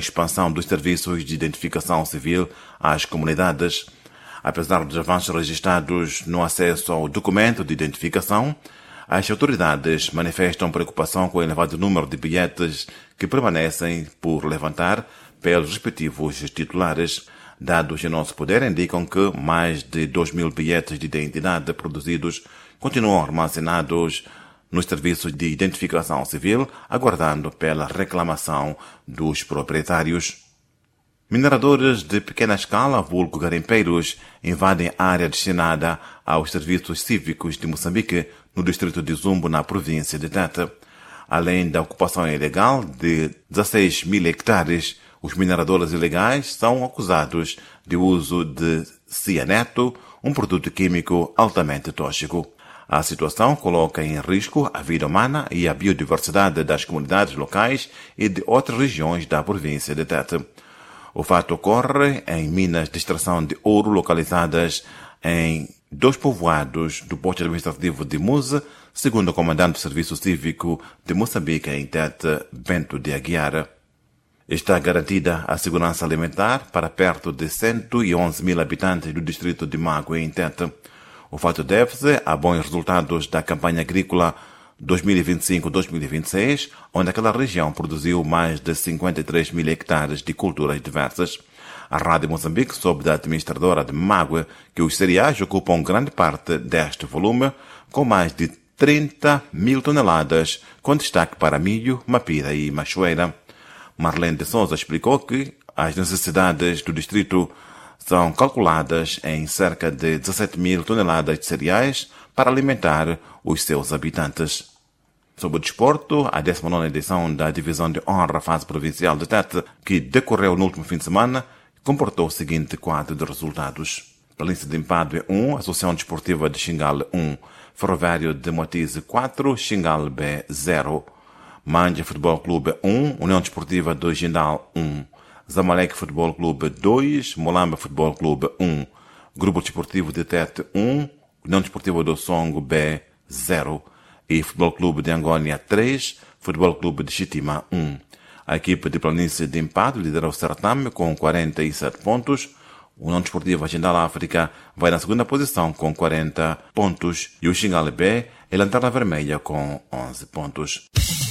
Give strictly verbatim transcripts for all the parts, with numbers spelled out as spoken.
expansão dos serviços de identificação civil às comunidades. Apesar dos avanços registrados no acesso ao documento de identificação, as autoridades manifestam preocupação com o elevado número de bilhetes que permanecem por levantar pelos respectivos titulares. Dados em nosso poder indicam que mais de dois mil bilhetes de identidade produzidos continuam armazenados nos serviços de identificação civil, aguardando pela reclamação dos proprietários. Mineradores de pequena escala, vulgo garimpeiros, invadem a área destinada aos serviços cívicos de Moçambique, no distrito de Zumbo, na província de Tete. Além da ocupação ilegal de dezesseis mil hectares, os mineradores ilegais são acusados de uso de cianeto, um produto químico altamente tóxico. A situação coloca em risco a vida humana e a biodiversidade das comunidades locais e de outras regiões da província de Tete. O fato ocorre em minas de extração de ouro localizadas em dois povoados do posto administrativo de Muze, segundo o comandante do Serviço Cívico de Moçambique em Tete, Bento de Aguiar. Está garantida a segurança alimentar para perto de cento e onze mil habitantes do distrito de Mago, em Tete. O fato deve-se a bons resultados da campanha agrícola dois mil e vinte e cinco a dois mil e vinte e seis, onde aquela região produziu mais de cinquenta e três mil hectares de culturas diversas. A Rádio Moçambique soube da administradora de Mago que os cereais ocupam grande parte deste volume, com mais de trinta mil toneladas, com destaque para milho, mapira e machoeira. Marlene de Souza explicou que as necessidades do distrito são calculadas em cerca de dezessete mil toneladas de cereais para alimentar os seus habitantes. Sobre o desporto, a décima nona edição da Divisão de Honra Fase Provincial de Tete, que decorreu no último fim de semana, comportou o seguinte quadro de resultados. Planície de Empadue um, Associação Desportiva de Xingale um, Ferroviário de Moatize quatro, Xingale B zero. Manja Futebol Clube um, União Desportiva de Jindal um, Zamalek Futebol Clube dois, Molamba Futebol Clube um, Grupo Desportivo de Tete um, União Desportiva do Songo B zero e Futebol Clube de Angônia três, Futebol Clube de Chitima um. A equipe de Planície de Empadue lidera o certame com quarenta e sete pontos. A União Desportiva Jindal África vai na segunda posição com quarenta pontos e o Xingale B é lanterna vermelha com onze pontos.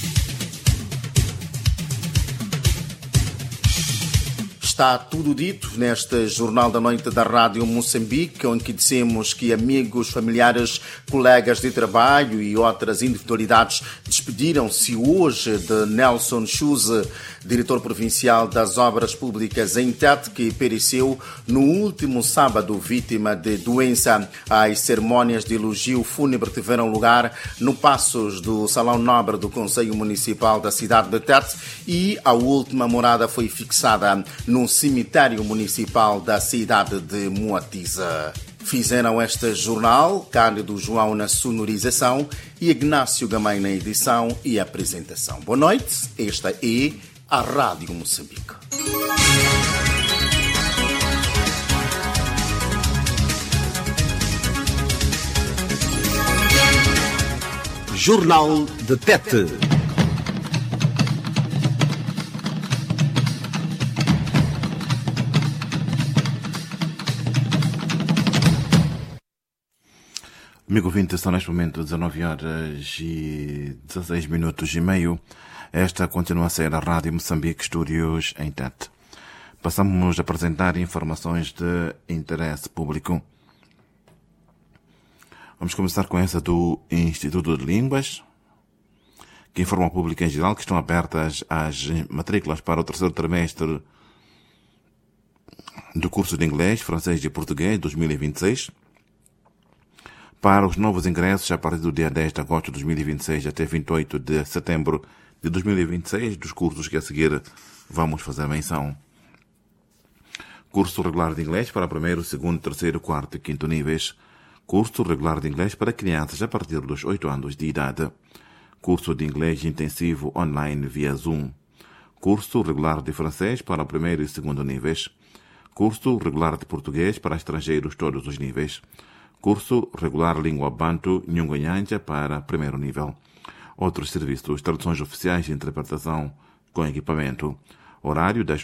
Está tudo dito neste Jornal da Noite da Rádio Moçambique, onde dissemos que amigos, familiares, colegas de trabalho e outras individualidades despediram-se hoje de Nelson Chuse, diretor provincial das Obras Públicas em Tete, que pereceu no último sábado vítima de doença. As cerimônias de elogio fúnebre tiveram lugar no Passos do Salão Nobre do Conselho Municipal da cidade de Tete e a última morada foi fixada no cemitério municipal da cidade de Moatize. Fizeram este jornal Cândido João na sonorização e Ignácio Gamay na edição e apresentação. Boa noite, esta é a Rádio Moçambique. Jornal de Tete. Amigo ouvinte, são neste momento dezenove horas e dezesseis minutos e meio. Esta continua a ser a Rádio Moçambique, estúdios em Tete. Passamos a apresentar informações de interesse público. Vamos começar com essa do Instituto de Línguas, que informa ao público em geral que estão abertas as matrículas para o terceiro trimestre do curso de Inglês, Francês e Português dois mil e vinte e seis. Para os novos ingressos, a partir do dia dez de agosto de dois mil e vinte e seis até vinte e oito de setembro de dois mil e vinte e seis, dos cursos que a seguir vamos fazer menção. Curso regular de inglês para primeiro, segundo, terceiro, quarto e quinto níveis. Curso regular de inglês para crianças a partir dos oito anos de idade. Curso de inglês intensivo online via Zoom. Curso regular de francês para o primeiro e segundo níveis. Curso regular de português para estrangeiros todos os níveis. Curso regular língua bantu nhungonhanja para primeiro nível. Outros serviços, traduções oficiais e interpretação com equipamento. Horário das